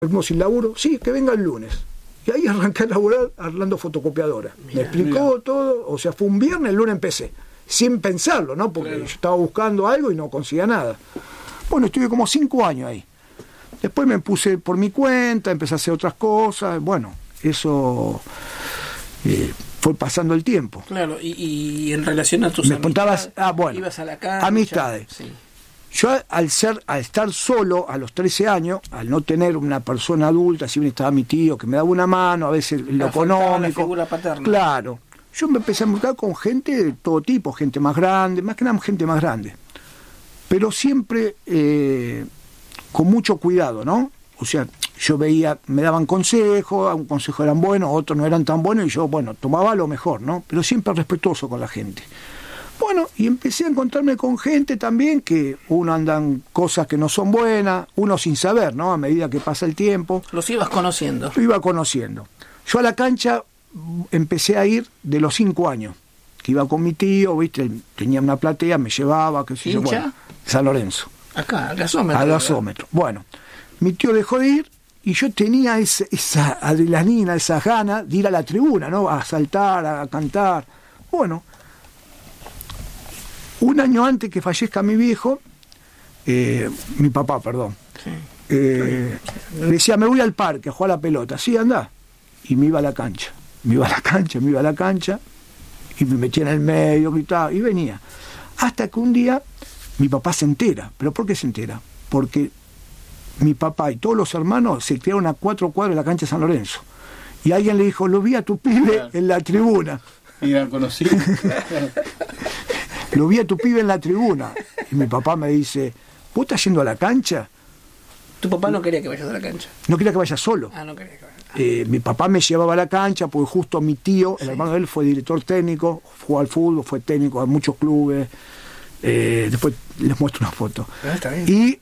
Hermoso sin laburo, sí, que venga el lunes. Y ahí arranqué a laburar arreglando fotocopiadoras. Me explicó todo, o sea, fue un viernes, el lunes empecé. Sin pensarlo, ¿no? Porque yo estaba buscando algo y no conseguía nada. Bueno, estuve como 5 años ahí. Después me puse por mi cuenta, empecé a hacer otras cosas. Bueno, eso fue pasando el tiempo. Claro, y en relación a tus amistades, bueno, ibas a la cancha. Amistades. Sí. Yo al estar solo a los 13 años, al no tener una persona adulta, si bien estaba mi tío que me daba una mano, a veces lo económico, la figura paterna. Claro, yo me empecé a juntar con gente de todo tipo, gente más grande, más que nada gente más grande, pero siempre con mucho cuidado, ¿no? O sea, yo veía, me daban consejos, un consejo eran buenos, otros no eran tan buenos, y yo, bueno, tomaba lo mejor, ¿no? Pero siempre respetuoso con la gente. Bueno, y empecé a encontrarme con gente también que uno andan cosas que no son buenas, uno sin saber, ¿no? A medida que pasa el tiempo. Los ibas conociendo. Lo iba conociendo. Yo a la cancha empecé a ir de los 5 años, que iba con mi tío, ¿viste? Tenía una platea, me llevaba, qué sé yo, bueno, San Lorenzo. Acá, al gasómetro. Al gasómetro. Bueno, mi tío dejó de ir y yo tenía esa adrenalina, esas ganas de ir a la tribuna, ¿no? A saltar, a cantar. Bueno, un año antes que fallezca mi viejo, mi papá, perdón, sí. Le decía, me voy al parque a jugar a la pelota. Sí, anda. Y me iba a la cancha. Me iba a la cancha, y me metía en el medio, gritaba, y venía. Hasta que un día mi papá se entera. ¿Pero por qué se entera? Porque mi papá y todos los hermanos se criaron a 4 cuadras de la cancha de San Lorenzo. Y alguien le dijo, lo vi a tu pibe en la tribuna. Y la conocí. Lo vi a tu pibe en la tribuna. Y mi papá me dice, ¿vos estás yendo a la cancha? ¿Tu papá no quería que vayas a la cancha? No quería que vaya solo. No quería que vaya. Mi papá me llevaba a la cancha porque justo mi tío, el hermano de él, fue director técnico, jugó al fútbol, fue técnico a muchos clubes. Después les muestro una foto. Está bien. Y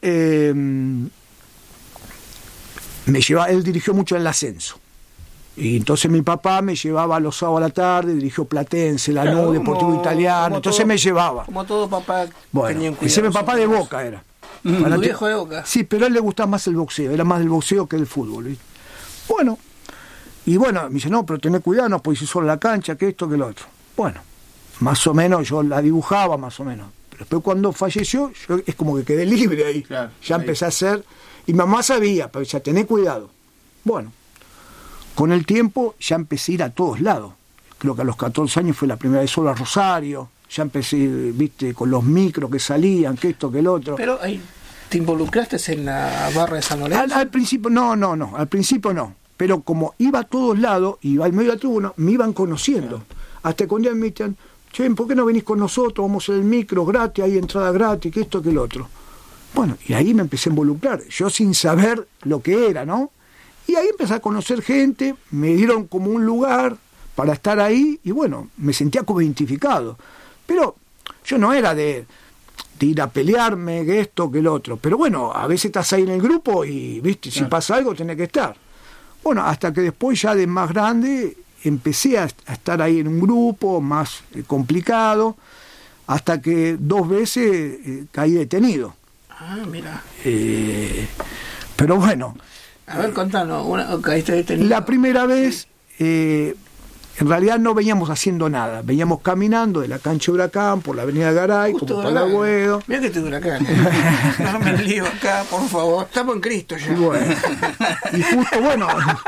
me llevaba, él dirigió mucho en el ascenso. Y entonces mi papá me llevaba los sábados a la tarde, dirigió Platense, Lanús, Deportivo Italiano, entonces me llevaba. Como todo papá tenía un cuidado. Ese mi papá de Boca era. ¿Tu viejo de Boca? Sí, pero a él le gustaba más el boxeo, era más del boxeo que del fútbol. ¿Viste? Bueno, y bueno, me dice, no, pero tenés cuidado, no podés ir solo a la cancha, que esto, que lo otro. Bueno, más o menos yo la dibujaba, más o menos. Pero después cuando falleció, yo es como que quedé libre ahí. Claro, ya ahí empecé a hacer, y mamá sabía, pero ya tenés cuidado. Bueno, con el tiempo ya empecé a ir a todos lados. Creo que a los 14 años fue la primera vez solo a Rosario, ya empecé, viste, con los micros que salían, que esto, que el otro. Pero ahí, ¿te involucraste en la barra de San Lorenzo? Al principio, no, al principio no. Pero como iba a todos lados, iba al medio de la tribuna, me iban conociendo. Hasta que un día me decían, che, ¿por qué no venís con nosotros? Vamos en el micro gratis, hay entrada gratis, que esto, que el otro. Bueno, y ahí me empecé a involucrar, yo sin saber lo que era, ¿no? Y ahí empecé a conocer gente, me dieron como un lugar para estar ahí, y bueno, me sentía como identificado. Pero yo no era de ir a pelearme, que esto, que el otro. Pero bueno, a veces estás ahí en el grupo y, viste, si pasa algo tenés que estar. Bueno, hasta que después ya de más grande empecé a estar ahí en un grupo más complicado, hasta que 2 veces caí detenido. Ah, mira. Pero bueno. A ver, contanos, caíste detenido. La primera vez, en realidad no veníamos haciendo nada, veníamos caminando de la cancha de Huracán por la avenida Garay, justo como para Agüedo. Mira que estoy de Huracán. No me lío acá, por favor. Estamos en Cristo ya. Y justo, bueno,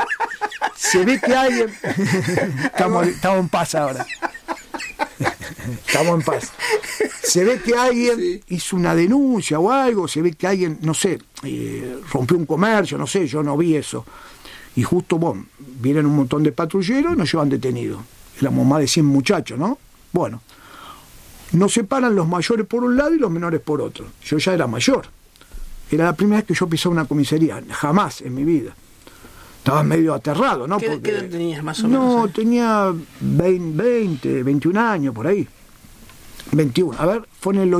se ve que alguien... Estamos en paz ahora. Estamos en paz. Se ve que alguien hizo una denuncia o algo, se ve que alguien, no sé, rompió un comercio, no sé, yo no vi eso. Y justo, bueno, vienen un montón de patrulleros y nos llevan detenidos. Éramos más de 100 muchachos, ¿no? Bueno, nos separan los mayores por un lado y los menores por otro. Yo ya era mayor. Era la primera vez que yo pisaba una comisaría, jamás en mi vida. Estaba medio aterrado, ¿no? ¿Qué edad tenías más o menos? No, tenía 20, 21 años, por ahí. 21, a ver, fue en el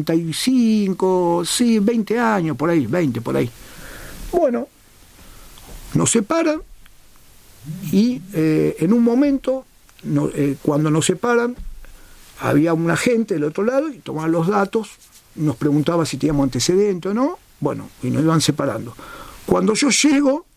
85, sí, 20 años, por ahí, 20, por ahí. Bueno, nos separan y en un momento, cuando nos separan, había un agente del otro lado y tomaban los datos, nos preguntaba si teníamos antecedentes o no, bueno, y nos iban separando. Cuando yo llego,